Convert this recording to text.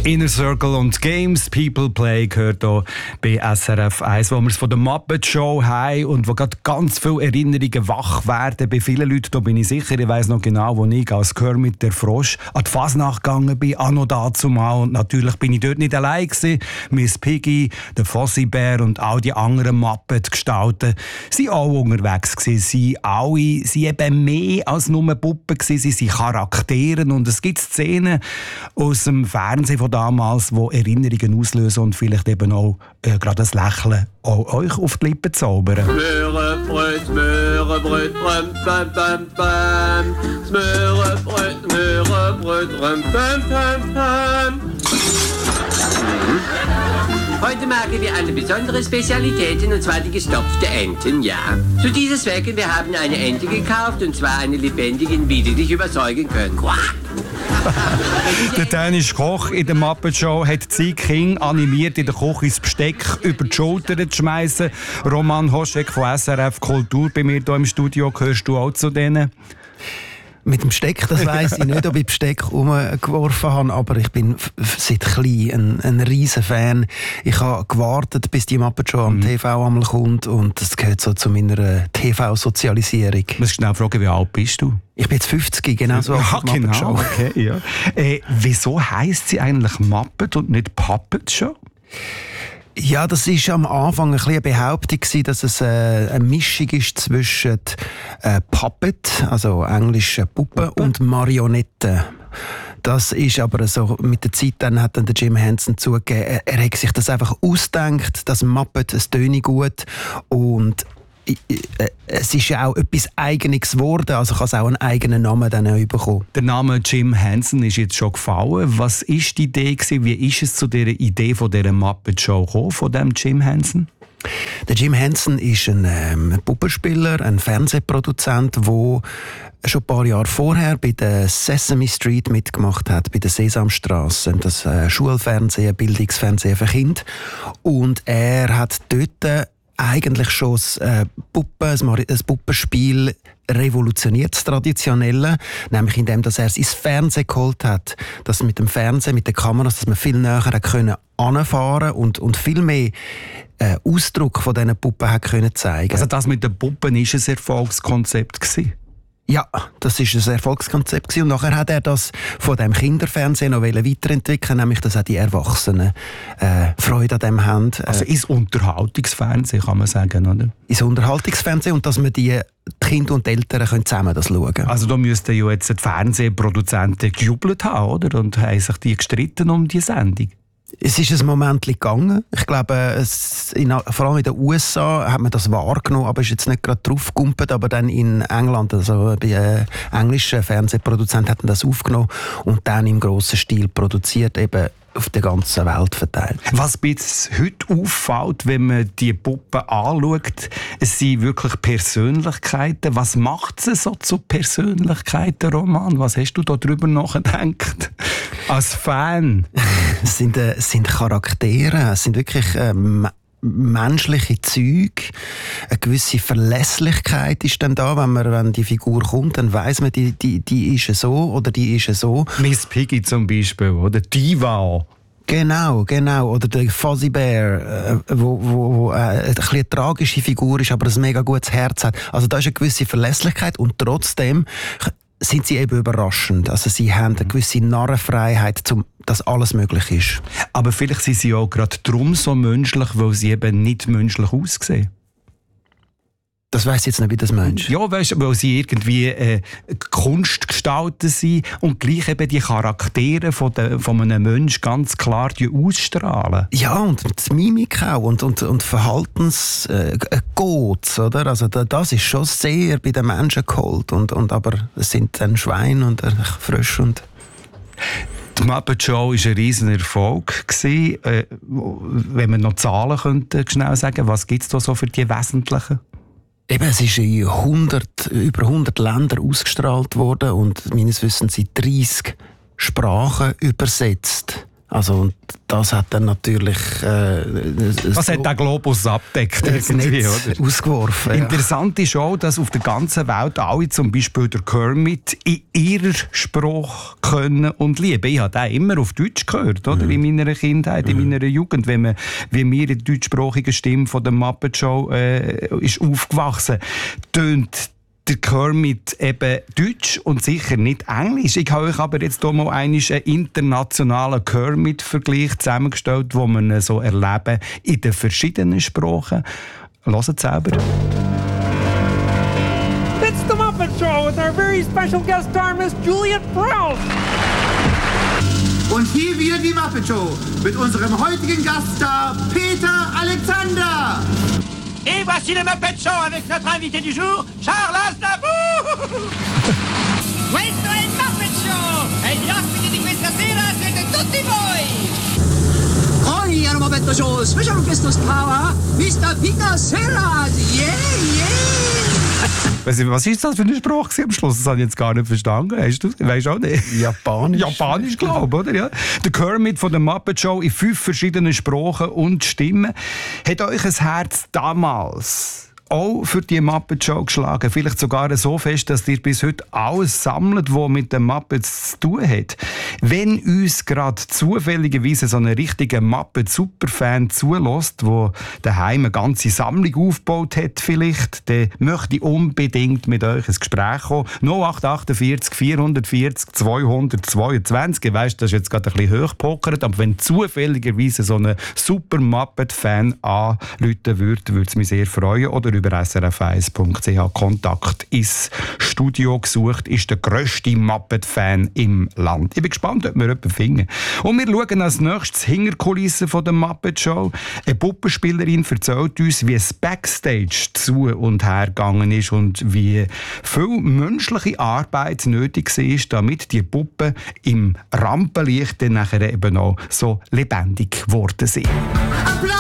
Inner Circle und Games, People Play gehört hier bei SRF 1, wo wir es von der Muppet Show haben und wo gerade ganz viele Erinnerungen wach werden. Bei vielen Leuten, da bin ich sicher, ich weiss noch genau, wo ich als Kermit der Frosch an die Fasnacht gegangen bin, anno dazumal. Und natürlich bin ich dort nicht allein gewesen. Miss Piggy, der Fossi-Bär und all die anderen Muppet-Gestalten waren auch unterwegs gewesen. Sie alle sind eben mehr als nur Puppen gewesen, sie sind Charaktere und es gibt Szenen aus dem Fernsehen von damals, die Erinnerungen auslösen und vielleicht eben auch gerade das Lächeln auch euch auf die Lippen zaubern. Smørrebrød, smørrebrød, røm, bam, bam, bam. Smørrebrød, smørrebrød, røm, bam, bam, bam. Heute machen wir eine besondere Spezialität, und zwar die gestopfte Enten, ja. Zu dieser Zwecke, wir haben eine Ente gekauft, und zwar eine lebendige, wie Sie dich überzeugen können. Quack! Der dänische Koch in der Muppet Show hat Zi King animiert, in der Küche ins Besteck über die Schulter zu schmeißen. Roman Hoschek von SRF Kultur bei mir hier im Studio. Gehörst du auch zu denen? Mit dem Besteck, das weiss ich nicht, ob ich Besteck umgeworfen habe, aber ich bin seit klein ein riesen Fan. Ich habe gewartet, bis die Muppet Show am TV einmal kommt, und das gehört so zu meiner TV-Sozialisierung. Ich muss schnell fragen, wie alt bist du? Ich bin jetzt 50, genau so. Ja, genau, okay, ja. Wieso heisst sie eigentlich Muppet und nicht Puppet Show? Ja, das war am Anfang eine Behauptung, dass es eine Mischung ist zwischen Puppet, also englische Puppe, und Marionette. Das ist aber so, mit der Zeit dann hat dann der Jim Henson zugegeben, er hat sich das einfach ausgedacht, das Muppet, es töne gut, und es ist ja auch etwas Eigenes geworden, also kann es auch einen eigenen Namen dann bekommen. Der Name Jim Henson ist jetzt schon gefallen. Was war die Idee gewesen? Wie ist es zu dieser Idee von dieser Muppet Show gekommen, von dem Jim Henson? Der Jim Henson ist ein Puppenspieler, ein Fernsehproduzent, der schon ein paar Jahre vorher bei der Sesame Street mitgemacht hat, bei der Sesamstrasse, das Schulfernsehen, Bildungsfernsehen für Kinder. Und er hat dort eigentlich schon ein Puppenspiel revolutioniert, das Traditionelle, nämlich indem dass er es ins Fernsehen geholt hat, dass mit dem Fernsehen, mit den Kameras, dass man viel näher anfahren und viel mehr Ausdruck von diesen Puppen hat können zeigen. Also das mit den Puppen war ein Erfolgskonzept gewesen? Ja, das war ein Erfolgskonzept. Und nachher hat er das von dem Kinderfernsehen noch weiterentwickeln, nämlich dass auch die Erwachsenen Freude an dem haben. Also ins Unterhaltungsfernsehen, kann man sagen, oder? Ins Unterhaltungsfernsehen, und dass man die Kinder und die Eltern können zusammen das schauen. Also da müssten ja jetzt die Fernsehproduzenten gejubelt haben, oder? Und haben sich die gestritten um die Sendung. Es ist ein Moment gegangen. Ich glaube, vor allem in den USA hat man das wahrgenommen, aber ist jetzt nicht gerade drauf gegumpelt. Aber dann in England, also bei englischen Fernsehproduzenten, hat man das aufgenommen und dann im grossen Stil produziert, eben auf der ganzen Welt verteilt. Was mir heute auffällt, wenn man die Puppen anschaut, es sind wirklich Persönlichkeiten. Was macht sie so zu Persönlichkeiten, Roman? Was hast du darüber nachgedacht? Als Fan? Es sind Charaktere, es sind wirklich menschliche Züge. Eine gewisse Verlässlichkeit ist dann da, wenn die Figur kommt, dann weiss man, die ist so oder die ist so. Miss Piggy zum Beispiel, oder Diva. Genau. Oder der Fuzzy Bear, wo eine tragische Figur ist, aber ein mega gutes Herz hat. Also da ist eine gewisse Verlässlichkeit, und trotzdem sind sie eben überraschend. Also sie haben eine gewisse Narrenfreiheit, dass alles möglich ist. Aber vielleicht sind sie auch gerade darum so menschlich, weil sie eben nicht menschlich aussehen. Das weiss ich jetzt nicht, wie das meinst. Ja, weißt, weil sie irgendwie Kunstgestalten sind und gleich eben die Charaktere von einem Menschen ganz klar ausstrahlen. Ja, und die Mimik auch und Verhaltenscodes, oder? Also das ist schon sehr bei den Menschen geholt. Aber es sind dann Schweine und Frösche und... Die Muppet Show war ein riesen Erfolg. Wenn wir noch Zahlen könnten, schnell sagen, was gibt es da so für die wesentlichen? Eben, es ist in über 100 Ländern ausgestrahlt worden und meines Wissens in 30 Sprachen übersetzt. Also, und das hat dann natürlich... Was hat der Globus abdeckt? Irgendwie, oder? Ausgeworfen. Interessant ist auch, dass auf der ganzen Welt alle zum Beispiel der Kermit in ihrer Sprache können und lieben. Ich habe den immer auf Deutsch gehört, oder? In meiner Kindheit, in meiner Jugend, wie mir die deutschsprachige Stimme von der Muppet Show ist aufgewachsen, tönt der Kermit eben Deutsch und sicher nicht Englisch. Ich habe euch aber jetzt hier mal einen internationalen Kermit-Vergleich zusammengestellt, wo man so erleben in den verschiedenen Sprachen. Hört es selber. It's the Muppet Show with our very special guest star, Miss Juliet Prowse. Und hier wieder die Muppet Show mit unserem heutigen Gaststar Peter Alexander. Et voici le Muppet Show avec notre invité du jour, Charles Aznavour! Questo è il Muppet Show e gli ospiti di questa sera siete tutti voi! Oggi al Muppet Show Special Guest Star Mr. Peter Sellers. Yeah, yeah! Was ist das für eine Sprache am Schluss? Das habe ich jetzt gar nicht verstanden. Weißt du auch nicht? Japanisch. Japanisch, glaube ich, oder? Ja. Der Kermit von der Muppet Show in 5 verschiedenen Sprachen und Stimmen. Hat euch ein Herz damals auch für die Muppet Show geschlagen? Vielleicht sogar so fest, dass ihr bis heute alles sammelt, was mit den Muppets zu tun hat. Wenn uns gerade zufälligerweise so ein richtiger Muppet-Superfan zulässt, der daheim eine ganze Sammlung aufgebaut hat, vielleicht, dann möchte ich unbedingt mit euch ins Gespräch kommen. 0848 440 222. Ich weiss, das ist jetzt gerade ein bisschen hochgepokert, aber wenn zufälligerweise so ein Super-Muppet-Fan anrufen würde es mich sehr freuen. Oder über srf1.ch Kontakt ins Studio gesucht, ist der grösste Muppet-Fan im Land. Ich bin gespannt, ob wir jemanden finden. Und wir schauen als nächstes Hinterkulissen von der Muppet Show. Eine Puppenspielerin erzählt uns, wie es Backstage zu und her gegangen ist und wie viel menschliche Arbeit nötig war, damit die Puppen im Rampenlicht dann nachher eben auch so lebendig geworden sind. Applaus